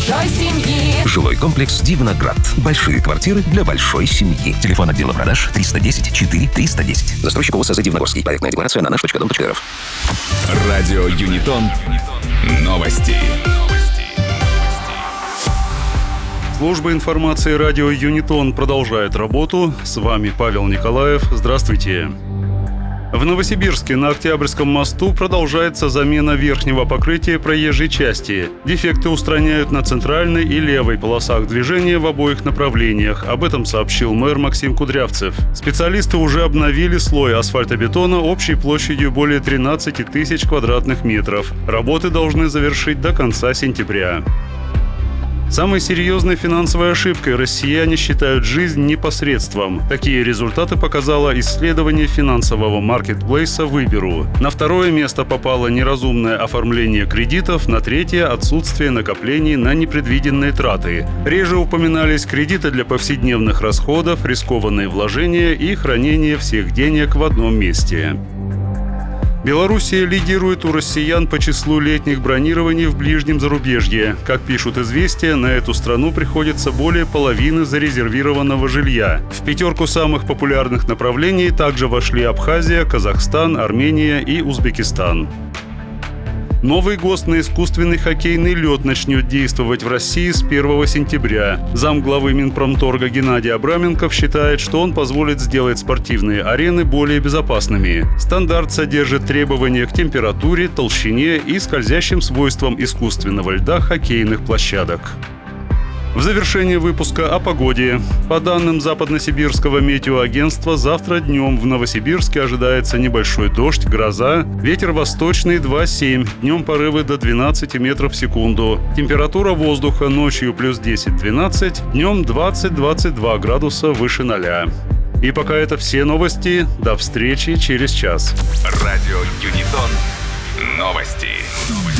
большой семьи. Жилой комплекс «Дивноград». Большие квартиры для большой семьи. Телефон отдела продаж 310 4 310. Застройщик ОСЗ «Дивногорский». Проектная декларация на наш.дом.рф. Радио Юнитон. Новости. Служба информации радио Юнитон продолжает работу. С вами Павел Николаев. Здравствуйте. В Новосибирске на Октябрьском мосту продолжается замена верхнего покрытия проезжей части. Дефекты устраняют на центральной и левой полосах движения в обоих направлениях. Об этом сообщил мэр Максим Кудрявцев. Специалисты уже обновили слой асфальтобетона общей площадью более 13 тысяч квадратных метров. Работы должны завершить до конца сентября. Самой серьезной финансовой ошибкой россияне считают жизнь непосредством. Такие результаты показало исследование финансового маркетплейса «Выберу». На второе место попало неразумное оформление кредитов, на третье – отсутствие накоплений на непредвиденные траты. Реже упоминались кредиты для повседневных расходов, рискованные вложения и хранение всех денег в одном месте. Белоруссия лидирует у россиян по числу летних бронирований в ближнем зарубежье. Как пишут «Известия», на эту страну приходится более половины зарезервированного жилья. В пятерку самых популярных направлений также вошли Абхазия, Казахстан, Армения и Узбекистан. Новый ГОСТ на искусственный хоккейный лед начнет действовать в России с 1 сентября. Замглавы Минпромторга Геннадий Абраменков считает, что он позволит сделать спортивные арены более безопасными. Стандарт содержит требования к температуре, толщине и скользящим свойствам искусственного льда хоккейных площадок. В завершение выпуска о погоде. По данным Западносибирского метеоагентства, завтра днем в Новосибирске ожидается небольшой дождь, гроза, ветер восточный 2,7, днем порывы до 12 метров в секунду. Температура воздуха ночью плюс 10-12, днем 20-22 градуса выше 0. И пока это все новости. До встречи через час. Радио Юнитон. Новости.